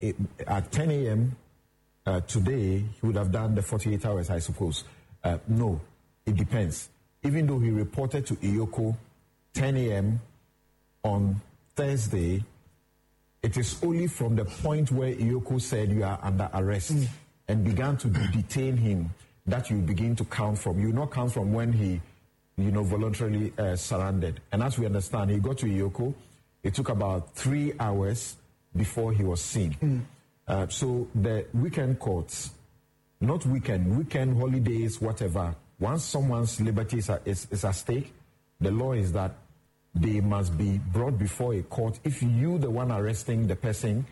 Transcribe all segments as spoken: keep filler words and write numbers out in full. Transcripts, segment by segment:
it, at ten a.m. Uh, today, he would have done the forty-eight hours, I suppose. Uh, no, it depends. Even though he reported to Iyoko ten a.m. on Thursday, it is only from the point where Iyoko said you are under arrest mm. and began to detain him that you begin to count from. You not count from when he, you know, voluntarily uh, surrendered. And as we understand, he got to Iyoko. It took about three hours before he was seen. Mm. Uh, so the weekend courts, not weekend, weekend holidays, whatever, once someone's liberty is, is, is at stake, the law is that they must be brought before a court if you, the one arresting the person,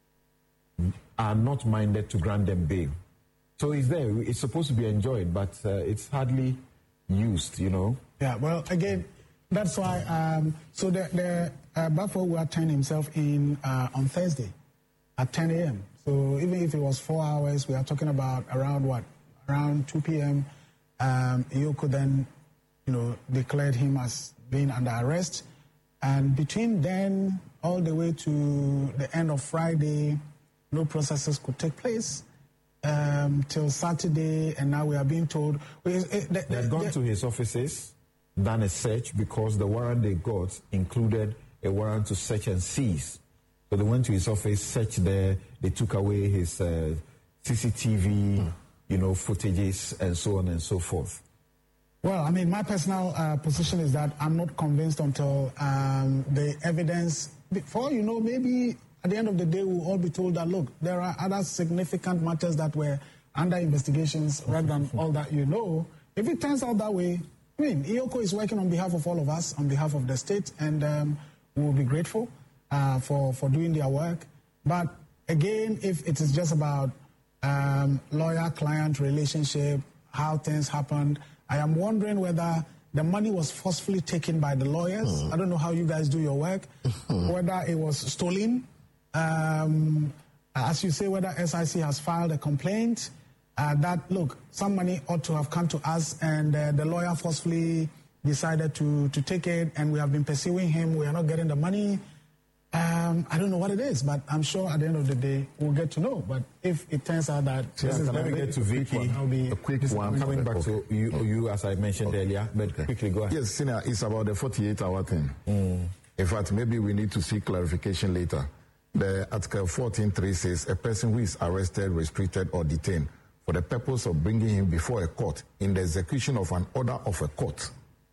are not minded to grant them bail. So it's there. It's supposed to be enjoyed, but uh, it's hardly used, you know. Yeah, well, again, that's why, um, so the, the uh, Bafo will turn himself in uh, on Thursday at ten a.m. So even if it was four hours, we are talking about around what? Around two p.m. Um, Iyoko then, you know, declared him as being under arrest. And between then, all the way to the end of Friday, no processes could take place um, till Saturday. And now we are being told... We, uh, the, they had gone the, to his offices, done a search, because the warrant they got included a warrant to search and seize. So they went to his office, searched there, they took away his uh, C C T V, mm. you know, footages, and so on and so forth. Well, I mean, my personal uh, position is that I'm not convinced until um, the evidence, before, you know, maybe at the end of the day we'll all be told that, look, there are other significant matters that were under investigations rather than all that you know. If it turns out that way, I mean, Iyoko is working on behalf of all of us, on behalf of the state, and um, we will be grateful uh, for, for doing their work. But again, if it is just about um, lawyer-client relationship, how things happened, I am wondering whether the money was forcefully taken by the lawyers. Mm. I don't know how you guys do your work, whether it was stolen. Um, as you say, whether S I C has filed a complaint uh, that, look, some money ought to have come to us, and uh, the lawyer forcefully decided to, to take it, and we have been pursuing him. We are not getting the money. Um, I don't know what it is, but I'm sure at the end of the day we'll get to know. But if it turns out that yeah, this is let me get to Vicky. I'll be a quick one. Coming back to you, you as I mentioned okay. earlier, but okay. quickly go ahead. Yes, Senior, it's about the forty-eight hour thing. Mm. In fact, maybe we need to seek clarification later. The Article fourteen point three says a person who is arrested, restricted, or detained for the purpose of bringing him before a court in the execution of an order of a court.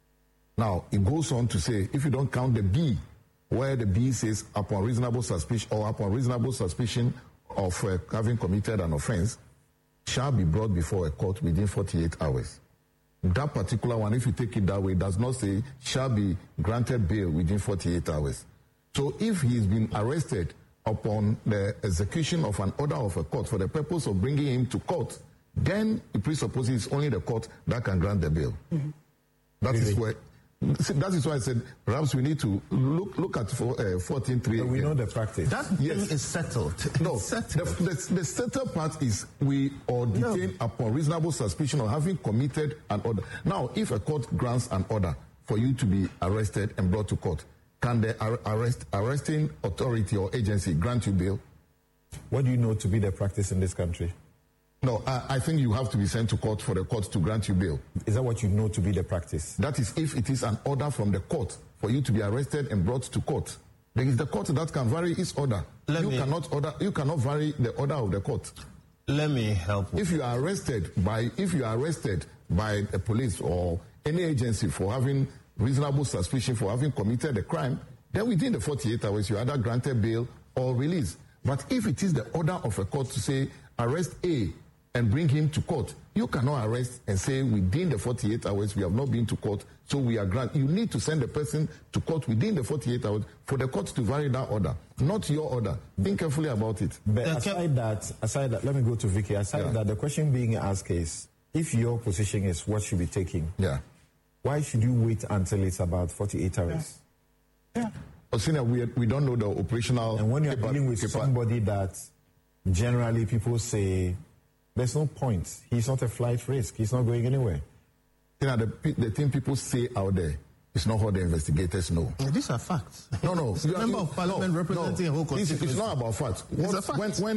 Now, it goes on to say, if you don't count the B, where the B says upon reasonable suspicion or upon reasonable suspicion of uh, having committed an offense, shall be brought before a court within forty-eight hours. That particular one, if you take it that way, does not say shall be granted bail within forty-eight hours. So if he's been arrested upon the execution of an order of a court for the purpose of bringing him to court, then it presupposes it's only the court that can grant the bail. Mm-hmm. That really? is where... That is why I said perhaps we need to look look at for, uh, fourteen point three. We know the practice. That yes. thing is settled. No, it's settled. The, the, the settled part is we are detained no. upon reasonable suspicion of having committed an order. Now, if a court grants an order for you to be arrested and brought to court, can the ar- arrest arresting authority or agency grant you bail? What do you know to be the practice in this country? No, I, I think you have to be sent to court for the court to grant you bail. Is that what you know to be the practice? That is if it is an order from the court for you to be arrested and brought to court. There is the court that can vary its order. Let you me, cannot order. You cannot vary the order of the court. Let me help. If you are arrested by, if you are arrested by the police or any agency for having reasonable suspicion for having committed a crime, then within the forty-eight hours you are either granted bail or release. But if it is the order of a court to say arrest A and bring him to court, you cannot arrest and say within the forty-eight hours we have not been to court, so we are grant. You need to send the person to court within the forty-eight hours for the court to vary that order, not your order. Think carefully about it. But aside that, aside that, let me go to Vicky. Aside yeah. that, the question being asked is, if your position is what should be taken, yeah, why should you wait until it's about forty-eight hours? Yeah. yeah. Osina, we we don't know the operational. And when you're paper, dealing with paper. somebody that generally people say, there's no point. He's not a flight risk. He's not going anywhere. You know, the, the thing people say out there It's not what the investigators know. Yeah, these are facts. No, no. Member of Parliament no, representing no. a whole It's, constituency. it's not about facts. It's What, a fact. When, when